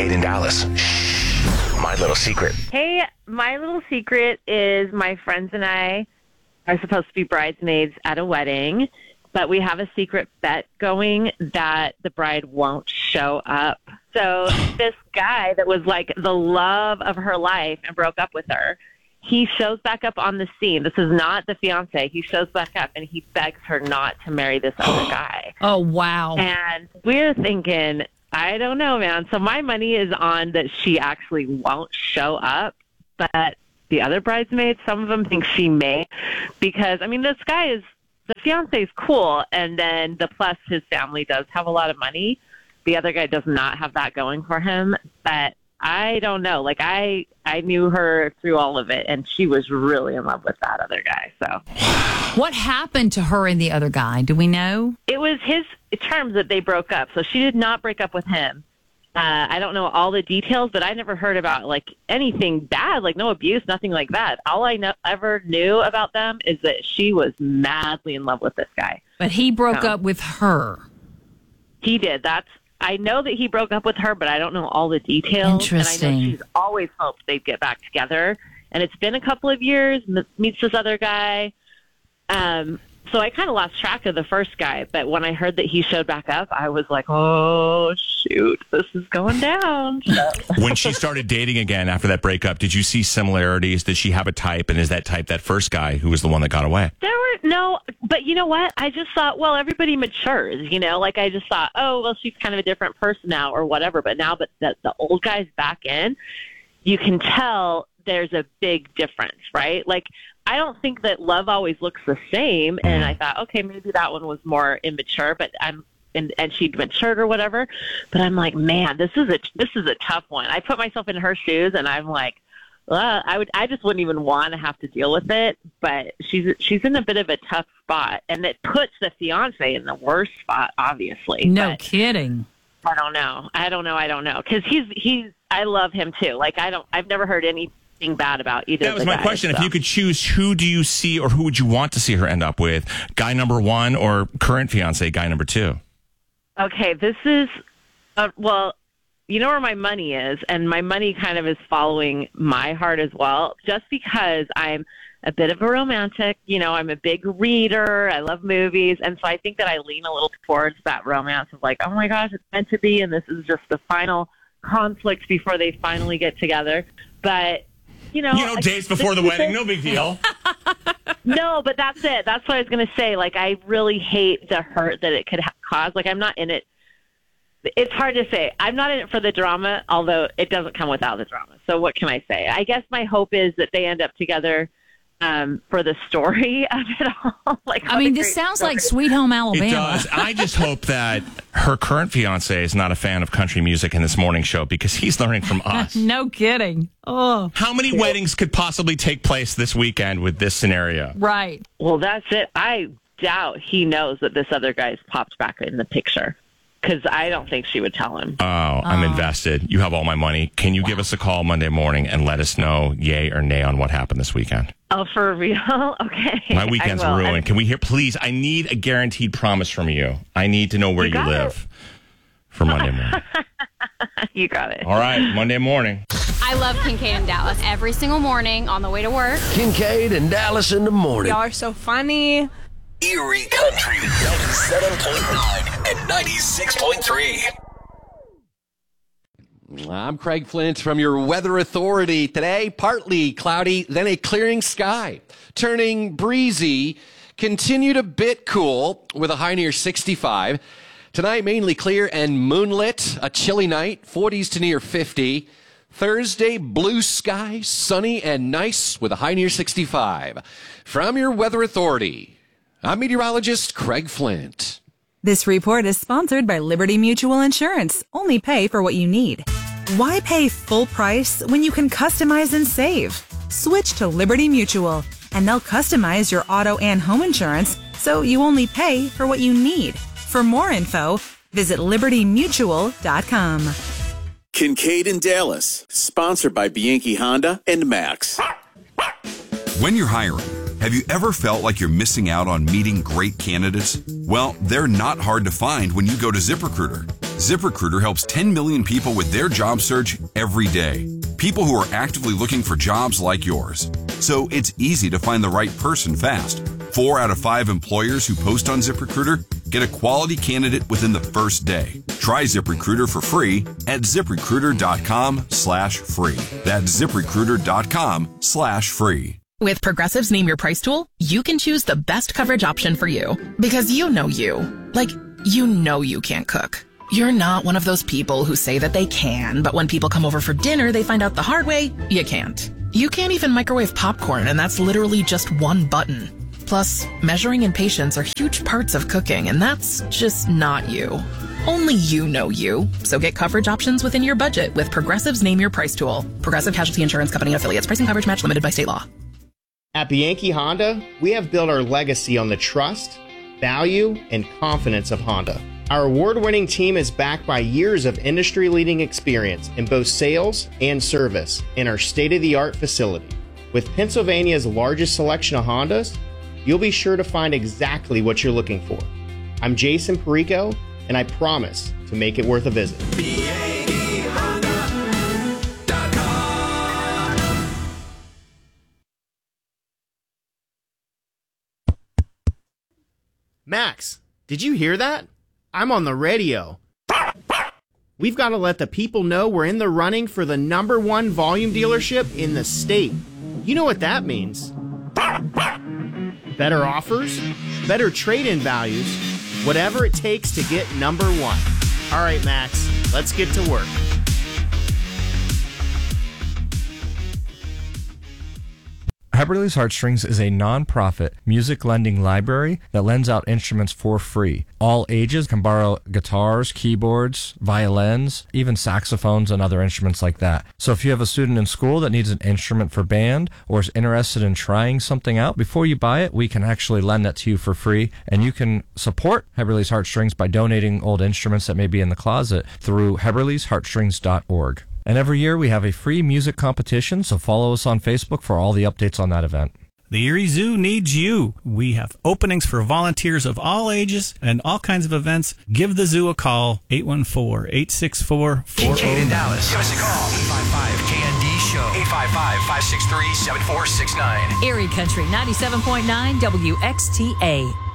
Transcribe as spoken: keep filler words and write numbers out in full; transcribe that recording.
Kincaid in Dallas. Shh. My little secret. Hey, my little secret is my friends and I are supposed to be bridesmaids at a wedding, but we have a secret bet going that the bride won't show up. So this guy that was like the love of her life and broke up with her, he shows back up on the scene. This is not the fiance. He shows back up and he begs her not to marry this other guy. Oh, wow. And we're thinking, I don't know, man. So my money is on that she actually won't show up, but the other bridesmaids, some of them think she may, because, I mean, this guy is, the fiance is cool, and then the plus his family does have a lot of money. The other guy does not have that going for him, but I don't know. Like, I, I knew her through all of it, and she was really in love with that other guy, so. What happened to her and the other guy? Do we know? It was his terms that they broke up, so she did not break up with him. Uh, I don't know all the details, but I never heard about, like, anything bad, like no abuse, nothing like that. All I know, ever knew about them is that she was madly in love with this guy. But he broke so, up with her. He did. That's I know that he broke up with her, but I don't know all the details. Interesting. And I know she's always hoped they'd get back together. And it's been a couple of years, meets this other guy. Um, so I kind of lost track of the first guy. But when I heard that he showed back up, I was like, oh, shoot, this is going down. So. When she started dating again after that breakup, did you see similarities? Did she have a type? And is that type that first guy who was the one that got away? There were no, but you know what? I just thought, well, everybody matures, you know? Like, I just thought, oh, well, she's kind of a different person now or whatever. But now that the, the old guy's back in, you can tell there's a big difference, right? Like, I don't think that love always looks the same. And I thought, okay, maybe that one was more immature, but I'm, and, and she'd matured or whatever. But I'm like, man, this is a, this is a tough one. I put myself in her shoes and I'm like, well, I would, I just wouldn't even want to have to deal with it. But she's, she's in a bit of a tough spot, and it puts the fiance in the worst spot, obviously. No but kidding. I don't know. I don't know. I don't know. Cause he's, he's, I love him too. Like, I don't, I've never heard any, bad about either. That was of the my guys, question. so. If you could choose, who do you see or who would you want to see her end up with? Guy number one or current fiance, guy number two? Okay, this is, uh, well, you know where my money is, and my money kind of is following my heart as well, just because I'm a bit of a romantic. You know, I'm a big reader. I love movies. And so I think that I lean a little towards that romance of like, oh my gosh, it's meant to be. And this is just the final conflict before they finally get together. But You know, you know, days before the wedding, no big deal. No, but that's it. That's what I was going to say. Like, I really hate the hurt that it could ha- cause. Like, I'm not in it. It's hard to say. I'm not in it for the drama, although it doesn't come without the drama. So what can I say? I guess my hope is that they end up together um, for the story of it all. Like, I mean, this sounds story. like Sweet Home Alabama. It does. I just hope that her current fiance is not a fan of country music in this morning show, because he's learning from us. No kidding. Oh, how many weddings could possibly take place this weekend with this scenario? Right. Well, that's it. I doubt he knows that this other guy's popped back in the picture, because I don't think she would tell him. Oh, I'm oh. invested. You have all my money. Can you wow. give us a call Monday morning and let us know yay or nay on what happened this weekend? Oh, for real? Okay. My weekend's ruined. Can we hear, please? I need a guaranteed promise from you. I need to know where you, you live it. for Monday morning. You got it. All right, Monday morning. I love Kincaid in Dallas every single morning on the way to work. Kincaid and Dallas in the morning. Y'all are so funny. Erie Country, ninety-seven point nine and ninety-six point three. I'm Craig Flint from your Weather Authority. Today, partly cloudy, then a clearing sky. Turning breezy, continued a bit cool with a high near sixty-five. Tonight, mainly clear and moonlit. A chilly night, forties to near fifty. Thursday, blue sky, sunny and nice with a high near sixty-five. From your Weather Authority, I'm meteorologist Craig Flint. This report is sponsored by Liberty Mutual Insurance. Only pay for what you need. Why pay full price when you can customize and save? Switch to Liberty Mutual, and they'll customize your auto and home insurance so you only pay for what you need. For more info, visit liberty mutual dot com. Kincaid in Dallas, sponsored by Bianchi Honda and Max. When you're hiring, have you ever felt like you're missing out on meeting great candidates? Well, they're not hard to find when you go to ZipRecruiter. ZipRecruiter helps ten million people with their job search every day. People who are actively looking for jobs like yours. So it's easy to find the right person fast. Four out of five employers who post on ZipRecruiter get a quality candidate within the first day. Try ZipRecruiter for free at ZipRecruiter.com slash free. That's ZipRecruiter.com slash free. With Progressive's Name Your Price tool, you can choose the best coverage option for you. Because you know you. Like, you know you can't cook. You're not one of those people who say that they can, but when people come over for dinner, they find out the hard way, you can't. You can't even microwave popcorn, and that's literally just one button. Plus, measuring and patience are huge parts of cooking, and that's just not you. Only you know you. So get coverage options within your budget with Progressive's Name Your Price tool. Progressive Casualty Insurance Company and affiliates. Pricing coverage match limited by state law. At Bianchi Honda, we have built our legacy on the trust, value, and confidence of Honda. Our award-winning team is backed by years of industry-leading experience in both sales and service in our state-of-the-art facility. With Pennsylvania's largest selection of Hondas, you'll be sure to find exactly what you're looking for. I'm Jason Perico, and I promise to make it worth a visit. Max, did you hear that? I'm on the radio. We've got to let the people know we're in the running for the number one volume dealership in the state. You know what that means. Better offers, better trade-in values, whatever it takes to get number one. All right, Max, let's get to work. Heberly's Heartstrings is a non-profit music lending library that lends out instruments for free. All ages can borrow guitars, keyboards, violins, even saxophones and other instruments like that. So if you have a student in school that needs an instrument for band or is interested in trying something out, before you buy it, we can actually lend that to you for free. And you can support Heberly's Heartstrings by donating old instruments that may be in the closet through Heberlys Heartstrings dot org. And every year we have a free music competition, so follow us on Facebook for all the updates on that event. The Erie Zoo needs you. We have openings for volunteers of all ages and all kinds of events. Give the zoo a call, eight one four, eight six four, four oh nine. Kate in Dallas. Give us a call, eight five five K N D show, eight five five, five six three, seven four six nine. Erie Country ninety-seven point nine W X T A.